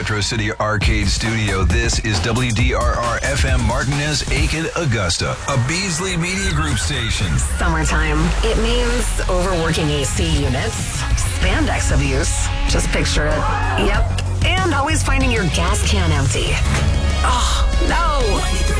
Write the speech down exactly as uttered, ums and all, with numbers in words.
Retro City Arcade Studio. This is W D R R F M Martinez, Aiken, Augusta, a Beasley Media Group station. Summertime. It means overworking A C units, spandex abuse. Just picture it. Yep. And always finding your gas can empty. Oh, no.